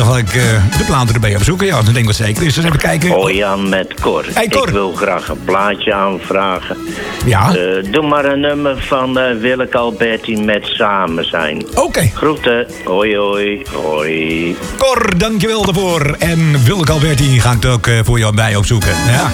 dan ga ik de platen erbij opzoeken. Ja, dan denk ik wat zeker is. Dus even kijken. Hoi Jan met Cor. Hey, Cor. Ik wil graag een plaatje aanvragen. Ja. Doe maar een nummer van Willeke Alberti met Samen zijn. Oké. Groeten. Hoi, hoi, hoi. Cor, dankjewel daarvoor. En Willeke Alberti ga ik het ook voor jou bij opzoeken. Ja.